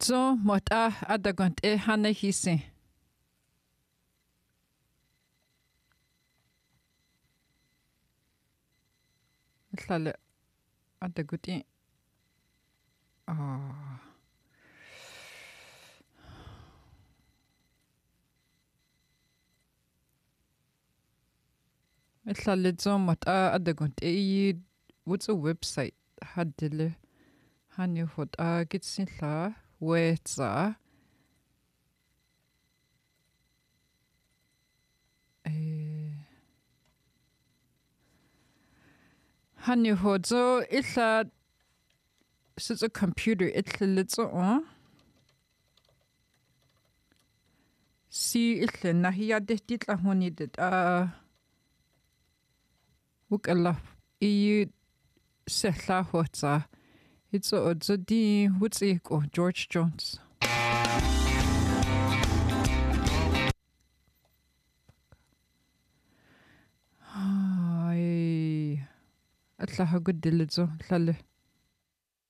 zo mota adagont hana hisi. Tlale adaguti. Tlale zo mota adagont what's a website hadile hani hot gitsin la wetsa hani hot zo illa sits a computer illa litso si illa nahiya dehtitla honi det wukalla sehla hotsa it's a di what's George Jones ay atlaha good dilizo tlale